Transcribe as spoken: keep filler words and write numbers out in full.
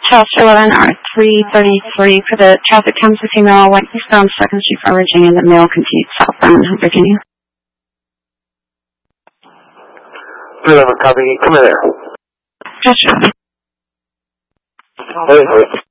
Chelsea eleven R three thirty-three for the traffic comes to female white bound second street for Virginia, the male continued southbound Virginia. eleven, copy. Come in there. Yes, sir. Hey, hey.